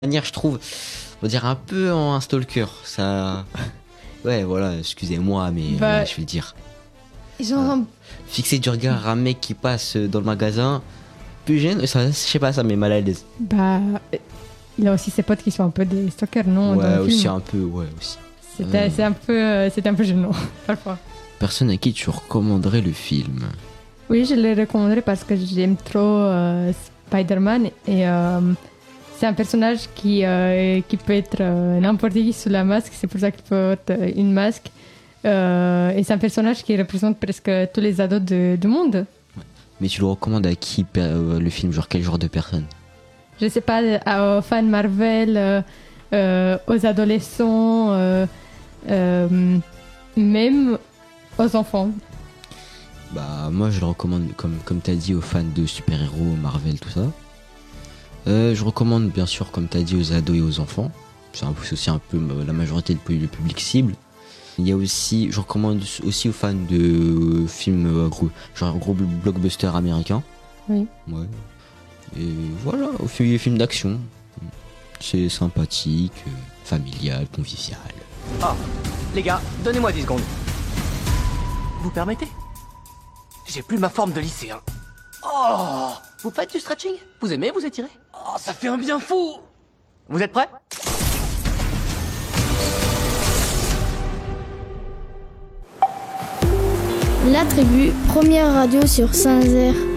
manière, je trouve, on va dire un peu en un stalker. Ça. Ouais, voilà, excusez-moi, mais je vais le dire. Genre, Fixer du regard à un mec qui passe dans le magasin, plus gêne, ça, je sais pas, ça met mal à l'aise. il a aussi ses potes qui sont un peu des stalkers, non? Ouais, dans le aussi film. un peu, ouais, aussi. C'est un peu gênant, parfois. Personne à qui tu recommanderais le film? Oui, je le recommanderais parce que j'aime trop Spider-Man et c'est un personnage qui peut être n'importe qui sous la masque, c'est pour ça qu'il porte une masque. Et c'est un personnage qui représente presque tous les ados du monde. Mais tu le recommandes à qui le film? Genre quel genre de personne? Je sais pas, aux fans Marvel, aux adolescents, même aux enfants. Bah moi je le recommande comme t'as dit aux fans de super-héros, Marvel, tout ça. Je recommande bien sûr comme t'as dit aux ados et aux enfants. C'est aussi un peu la majorité du public cible. Il y a aussi, je recommande aussi aux fans de films genre gros blockbusters américains. Oui. Ouais. Et voilà, aux films d'action. C'est sympathique, familial, convivial. Oh, les gars, donnez-moi 10 secondes. Vous permettez? J'ai plus ma forme de lycéen. Oh, vous faites du stretching? Vous aimez vous étirer? Oh, ça fait un bien fou. Vous êtes prêts? La Tribu, première radio sur Saint-Nazaire.